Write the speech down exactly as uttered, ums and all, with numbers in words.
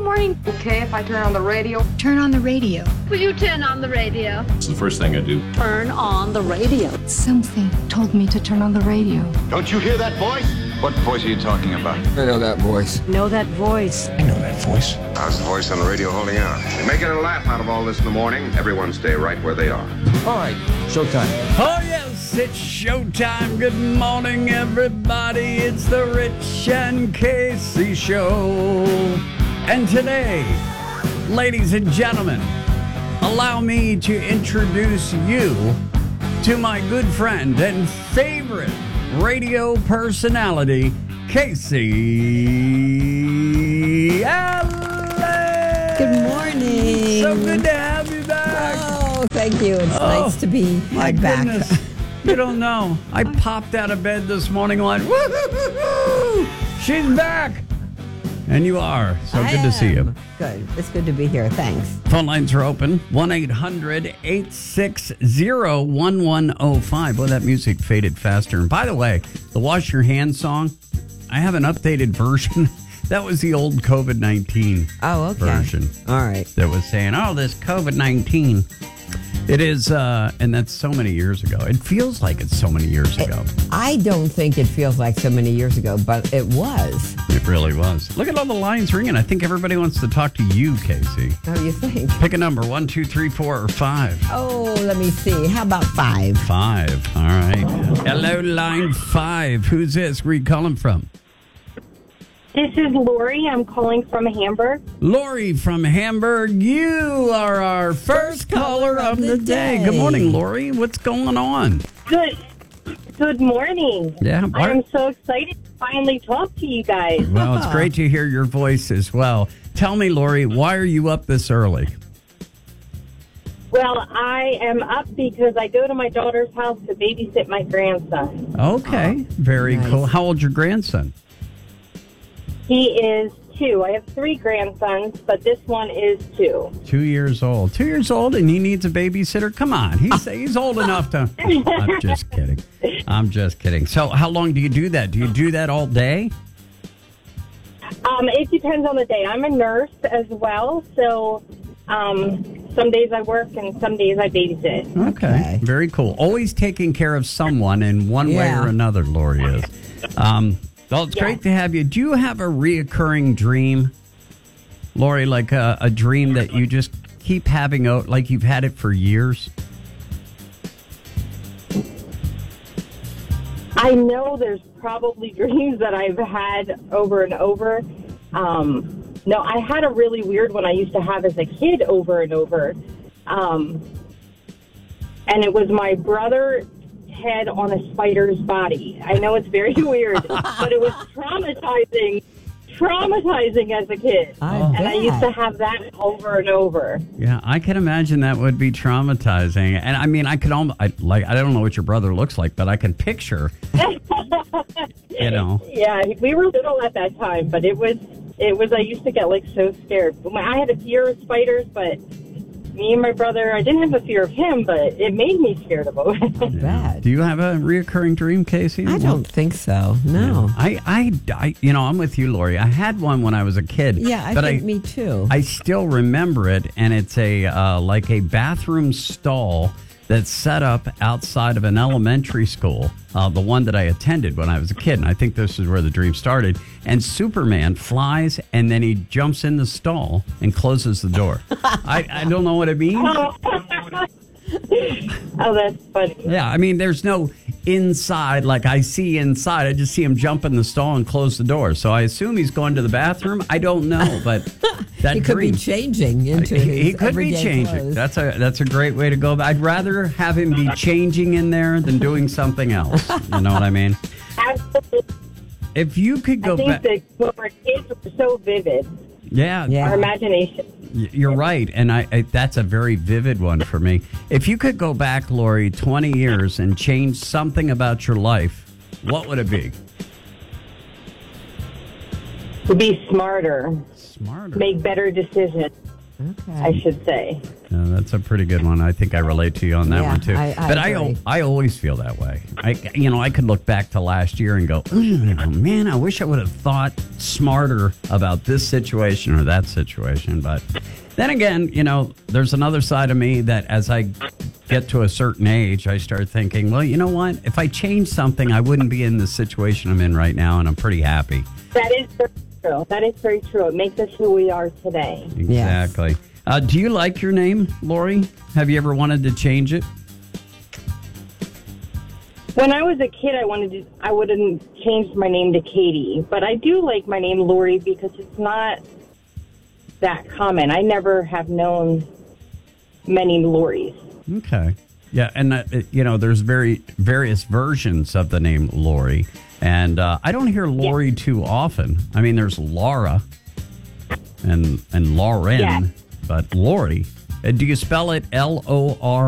morning. Okay, if I turn on the radio. Turn on the radio. Will you turn on the radio? It's the first thing I do. Turn on the radio. Something told me to turn on the radio. Don't you hear that voice? What voice are you talking about? I know that voice. Know that voice. I know that voice. How's the voice on the radio holding out? You're making a laugh out of all this in the morning. Everyone stay right where they are. All right, showtime. Oh, yes, it's showtime. Good morning, everybody. It's the Rich and Casey Show. And today, ladies and gentlemen, allow me to introduce you to my good friend and favorite radio personality, Casey Allen. Good morning. So good to have you back. Oh, thank you. It's oh, nice to be my back. Goodness. You don't know. I popped out of bed this morning like, woo-hoo-hoo-hoo, she's back. And you are. So I good am. to see you. Good. It's good to be here. Thanks. Phone lines are open. one eight hundred eight six zero one one zero five. Boy, that music faded faster. And by the way, the Wash Your Hands song, I have an updated version. That was the old COVID nineteen oh, okay. version. All right. That was saying, oh, this COVID nineteen. It is, uh, and that's so many years ago. It feels like it's so many years ago. It, I don't think it feels like so many years ago, but it was. It really was. Look at all the lines ringing. I think everybody wants to talk to you, Casey. How do you think? Pick a number, one, two, three, four, or five. Oh, let me see. How about five? Five. All right. Hello, line five. Who's this? Where are you calling from? This is Lori. I'm calling from Hamburg. Lori from Hamburg. You are our first caller of the day. Good morning, Lori. What's going on? Good. Good morning. Yeah. I'm so excited to finally talk to you guys. Well, it's great to hear your voice as well. Tell me, Lori, why are you up this early? Well, I am up because I go to my daughter's house to babysit my grandson. Okay. Very nice. cool. How old's your grandson? He is two. I have three grandsons, but this one is two. Two years old. Two years old, and he needs a babysitter? Come on. He's he's old enough to... I'm just kidding. I'm just kidding. So how long do you do that? Do you do that all day? Um, it depends on the day. I'm a nurse as well, so um, some days I work and some days I babysit. Okay. Okay. Very cool. Always taking care of someone in one way Yeah. or another, Lori is. Um, well, it's Yeah. great to have you. Do you have a reoccurring dream, Lori, like a, a dream that you just keep having, out, like you've had it for years? I know there's probably dreams that I've had over and over. Um, no, I had a really weird one I used to have as a kid over and over. Um, and it was my brother head on a spider's body. I know it's very weird, but it was traumatizing, traumatizing as a kid. I and I used to bet. have that over and over. Yeah, I can imagine that would be traumatizing. And I mean, I could almost, I, like, I don't know what your brother looks like, but I can picture, you know. Yeah, we were little at that time, but it was, it was, I used to get like so scared. I had a fear of spiders, but me and my brother, I didn't have a fear of him, but it made me scared of him. Bad. Do you have a reoccurring dream, Casey? I don't think so. No. I, I, I, you know, I'm with you, Lori. I had one when I was a kid. Yeah, I but think I, me too. I still remember it, and it's a uh, like a bathroom stall that's set up outside of an elementary school, uh, the one that I attended when I was a kid. And I think this is where the dream started. And Superman flies, and then he jumps in the stall and closes the door. I, I don't know what it means. Oh, that's funny. Yeah, I mean, there's no inside, like I see inside. I just see him jump in the stall and close the door. So I assume he's going to the bathroom. I don't know, but that he could dream, be changing into he, his he could be everyday changing. clothes. That's a that's a great way to go. I'd rather have him be changing in there than doing something else. You know what I mean? Absolutely. If you could go I think back, that when we're kids, we're so vivid. yeah, Yeah. Our imagination. y- you're right, and I, I that's a very vivid one for me. If you could go back, Lori, twenty years and change something about your life, what would it be? To be smarter, Smarter. make better decisions. Okay. I should say. Yeah, that's a pretty good one. I think I relate to you on that Yeah, one too. I- I but I, agree. al- I always feel that way. I, you know, I could look back to last year and go, "Oh, man, I wish I would have thought smarter about this situation or that situation. But then again, you know, there's another side of me that as I get to a certain age, I start thinking, well, you know what? If I change something, I wouldn't be in the situation I'm in right now, and I'm pretty happy. That is very true. That is very true. It makes us who we are today. Exactly. Uh, do you like your name, Lori? Have you ever wanted to change it? When I was a kid, I wanted to. I wouldn't change my name to Katie, but I do like my name Lori because it's not that common. I never have known many Loris. Okay. Yeah, and uh, it- you know, there's very various versions of the name Lori, and uh, I don't hear Lori too often. I mean, there's Laura and and Lauren, Yeah. but Lori. Uh, do you spell it L O R?